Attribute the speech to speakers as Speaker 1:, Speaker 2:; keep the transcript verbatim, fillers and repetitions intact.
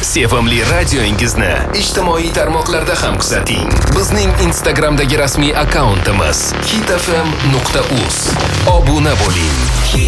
Speaker 1: sevimli radioingizni ijtimoiy tarmoqlarda ham kuzating. Bizning Instagramdagi rasmiy akkauntimiz hit f m nuqta uz. Obuna bo'ling.